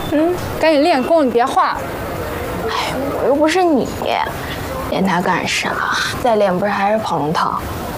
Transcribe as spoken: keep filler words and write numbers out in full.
嗯，赶紧练功，你别画。 哎，我又不是你，练它干啥？再练不是还是跑龙套？